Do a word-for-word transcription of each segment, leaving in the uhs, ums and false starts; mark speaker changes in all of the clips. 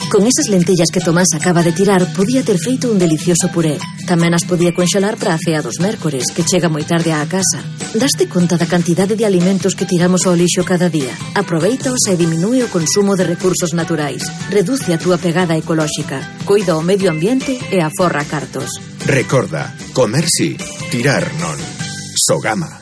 Speaker 1: Con esas lentellas que Tomás acaba de tirar, podía ter feito un delicioso puré. Tamén as podía conxelar para a cea dos mércores, que chega moi tarde á casa. Daste conta da cantidade de alimentos que tiramos ao lixo cada día? Aproveitaos e diminúe o consumo de recursos naturais. Reduce a túa pegada ecolóxica. Cuida o medio ambiente e aforra cartos.
Speaker 2: Recorda, comer si, tirar non. Sogama.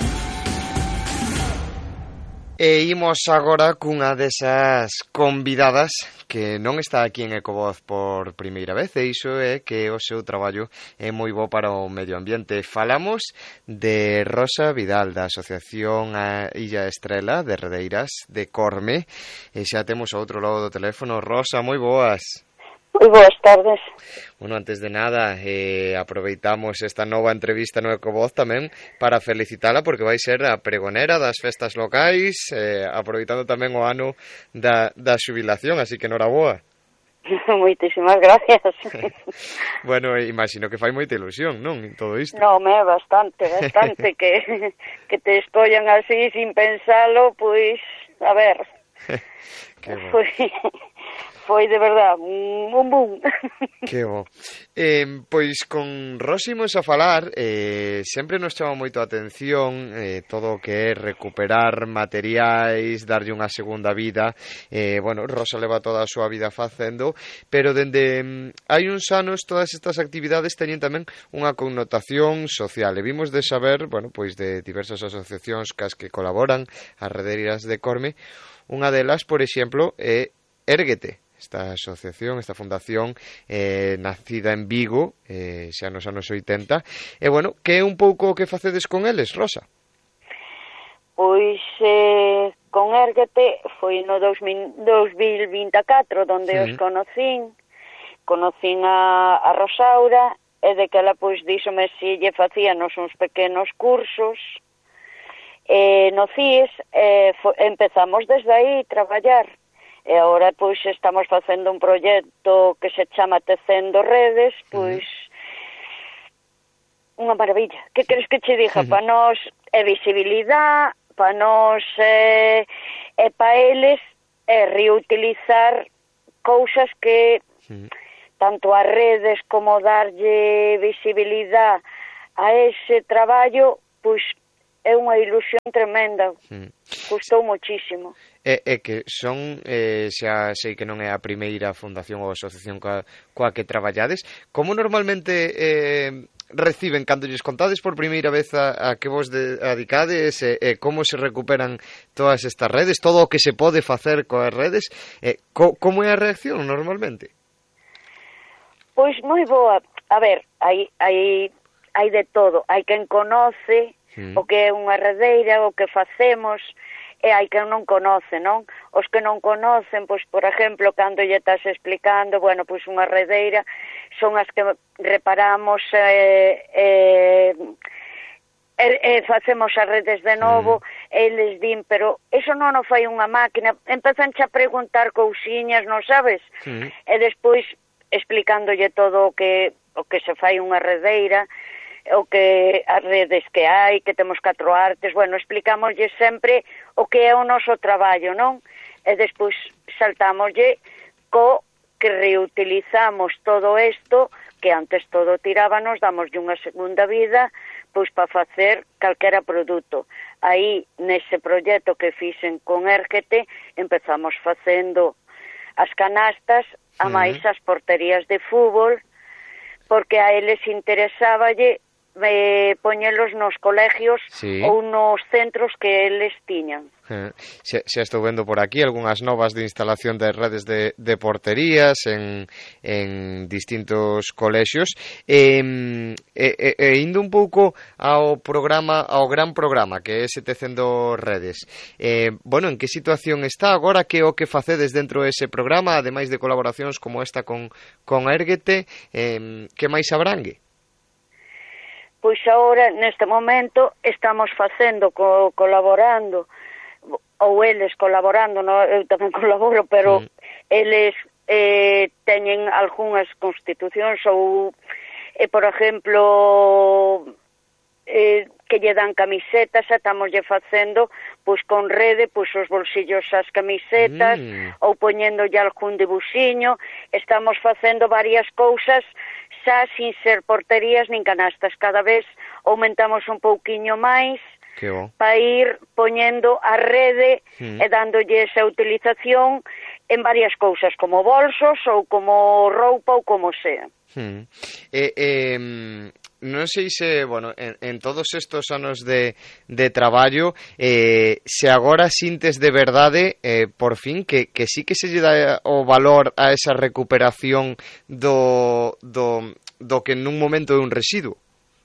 Speaker 3: E imos agora cunha desas convidadas que non está aquí en Ecovoz por primeira vez, e iso é que o seu traballo é moi bo para o medio ambiente. Falamos de Rosa Vidal, da Asociación a Illa Estrela de Redeiras de Corme, e xa temos ao outro lado do teléfono. Rosa, moi boas.
Speaker 4: Moi boas tardes.
Speaker 3: Bueno, antes de nada, eh, aproveitamos esta nova entrevista no Ecovoz tamén para felicitala, porque vai ser a pregonera das festas locais, eh, aproveitando tamén o ano da, da xubilación, así que noraboa.
Speaker 4: Moitísimas gracias.
Speaker 3: Bueno, imagino que fai moita ilusión, non, en todo isto?
Speaker 4: Non, é bastante, bastante, que, que te escollan así sin pensalo, pois, a ver, foi... Foi de verdade un boom.
Speaker 3: Que bo. Eh, pois con Rosa imos a falar, eh, sempre nos chama moito a atención eh, todo o que é recuperar materiais, darlle unha segunda vida. Eh, bueno, Rosa leva toda a súa vida facendo, pero dende mm, hai uns anos todas estas actividades teñen tamén unha connotación social. E vimos de saber, bueno, pois de diversas asociacións cas que colaboran, as Redeiras de Corme. Unha delas, por exemplo, é Érguete. Esta asociación, esta fundación eh, nacida en Vigo, eh, xa nos anos oitenta. E, bueno, que é un pouco o que facedes con eles, Rosa?
Speaker 4: Pois eh, con Érguete foi no dos mil vinte e catro, donde sí. os conocín, conocín a, a Rosaura, e de que ela, pois, díxome si lle facíanos uns pequenos cursos, e no C I E S eh, fo, empezamos desde aí a traballar. E agora, pois, estamos facendo un proxecto que se chama Tecendo Redes, pois, unha maravilla. Que queres que che diga? Uh-huh. Para nós é visibilidade, para nós é, é para eles é reutilizar cousas que uh-huh. tanto as redes como darlle visibilidade a ese traballo, pois, é unha ilusión tremenda. Uh-huh. Custou muchísimo.
Speaker 3: É, é que son, eh, xa sei que non é a primeira fundación ou asociación coa, coa que traballades. Como normalmente eh, reciben cando lles contades por primeira vez a, a que vos dedicades, e, e como se recuperan todas estas redes, todo o que se pode facer coas redes, eh, co, como é a reacción normalmente?
Speaker 4: Pois moi boa. A ver, hai, hai, hai de todo. Hai quen conoce mm. o que é unha redeira, o que facemos, e hai quen non conoce, non? Os que non conocen, pois, por exemplo, cando lle estás explicando, bueno, pois unha redeira son as que reparamos e eh, eh, eh, eh, facemos as redes de novo, mm. eles din, pero eso non o fai unha máquina, empezan a preguntar cousiñas, non sabes? Mm. E despois explicándolle todo o que o que se fai unha redeira, o que as redes que hai, que temos catro artes, bueno, explicámoslle sempre o que é o noso traballo, non? E despois saltámoslle co que reutilizamos todo isto, que antes todo tirábanos, damoslle unha segunda vida, pois para facer calquera produto. Aí, nese proxecto que fixen con Érguete, empezamos facendo as canastas, a máis as porterías de fútbol, porque a eles interesáballe eh, poñelos nos colegios sí. ou nos centros que eles tiñan.
Speaker 3: Eh, xa, xa estou vendo por aquí algunhas novas de instalación de redes de, de porterías en, en distintos colexios. E, e, e indo un pouco ao programa, ao gran programa que é ese Tecendo Redes, eh, bueno, en que situación está agora, que o que facedes dentro dese programa, ademais de colaboracións como esta con, con Érguete, eh, que máis abrangue?
Speaker 4: Pois agora, neste momento, estamos facendo, co, colaborando, ou eles colaborando, no, eu tamén colaboro, pero mm. eles eh, teñen algunhas constitucións ou, eh, por exemplo, eh, que lle dan camisetas, e estamos lle facendo pois con rede, pois os bolsillos ás camisetas, mm. ou poñendo lle algún dibuxiño. Estamos facendo varias cousas xa sin ser porterías nin canastas. Cada vez aumentamos un pouquiño máis para ir poñendo a rede mm. e dándolle esa utilización en varias cousas, como bolsos ou como roupa ou como sea.
Speaker 3: Mm. Eh, eh, non sei se, bueno, en, en todos estos anos de, de traballo, eh, se agora sintes de verdade, eh, por fin, que, que sí que se lle dá o valor a esa recuperación do, do, do que nun momento é un residuo.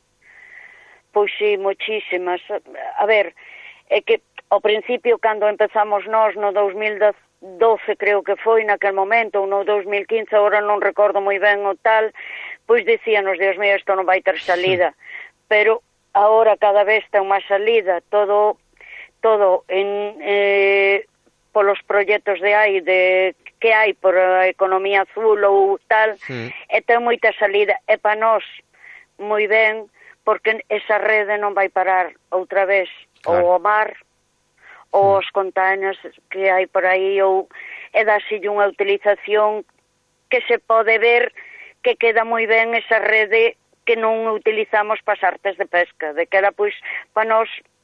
Speaker 4: Pois sí, moitísimas. A ver, é que ao principio, cando empezamos nós no dos mil doce, creo que foi naquel momento, ou no dos mil quince, agora non recordo moi ben o tal, pois dicíanos, Dios mío, isto non vai ter salida. Pero agora cada vez ten máis salida, todo todo en eh, polos proxectos de hai, de que hai por a economía azul ou tal, sí. E ten moita salida, e para nós moi ben, porque esa rede non vai parar outra vez, claro. Ou ao mar, ou os containers que hai por aí, ou é dasille unha utilización que se pode ver que queda moi ben esa rede que non utilizamos para as artes de pesca, de que era, pois, para nós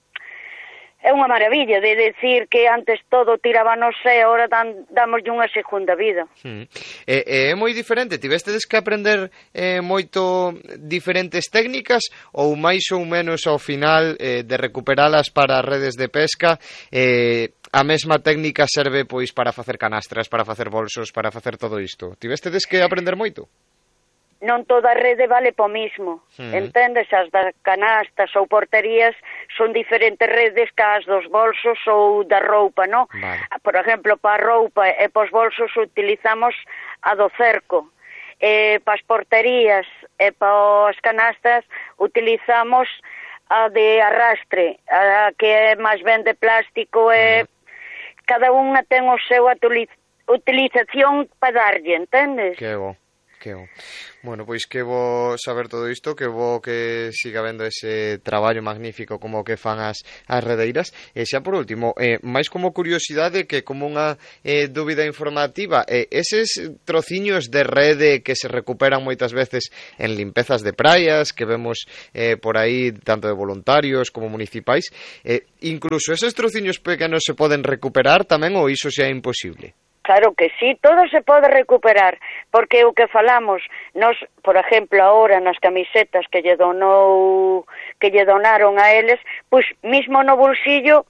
Speaker 4: é unha maravilla de decir que antes todo tirábanos e agora dan, damoslle unha segunda vida.
Speaker 3: Mm. É, é moi diferente, tivestedes que aprender eh, moito diferentes técnicas ou máis ou menos ao final eh, de recuperalas para redes de pesca, eh, a mesma técnica serve pois para facer canastras, para facer bolsos, para facer todo isto? Tivestedes que aprender moito?
Speaker 4: Non toda a rede vale po mismo, mm. entendes? As das canastas ou porterías son diferentes redes que as dos bolsos ou da roupa, non? Vale. Por exemplo, para a roupa e pos bolsos utilizamos a do cerco, e para as porterías e para as canastas utilizamos a de arrastre, a que é máis ben de plástico, e mm. cada unha ten o seu utilización para darlle, entendes?
Speaker 3: Que bo. Que bo. Bueno, pois que bo saber todo isto, que bo que siga vendo ese traballo magnífico como que fan as, as redeiras. E xa por último, eh, máis como curiosidade que como unha eh, dúbida informativa, eh, eses trociños de rede que se recuperan moitas veces en limpezas de praias, que vemos eh, por aí tanto de voluntarios como municipais, eh, incluso eses trociños pequenos se poden recuperar tamén, ou iso xa é imposible?
Speaker 4: Claro que sí, todo se pode recuperar, porque o que falamos, nos, por exemplo, ahora nas camisetas que lle donou, que lle donaron a eles, pois mismo no bolsillo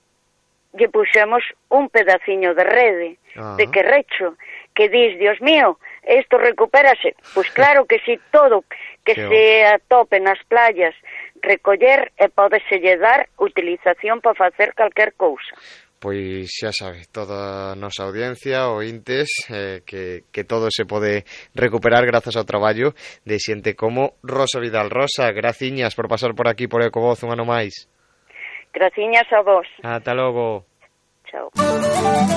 Speaker 4: lle puxemos un pedaciño de rede, uh-huh. de que recho, que dis, Dios mío, isto recupérase. Pois claro que sí, todo que Qué se atope nas playas, recoller e pódese lle dar utilización para facer calquer cousa.
Speaker 3: Pois xa sabe, toda a nosa audiencia, ointes, eh, que, que todo se pode recuperar grazas ao traballo de xente como Rosa Vidal. Rosa, graciñas por pasar por aquí por Ecovoz un ano máis.
Speaker 4: Graciñas a vos.
Speaker 3: Ata logo.
Speaker 4: Chao.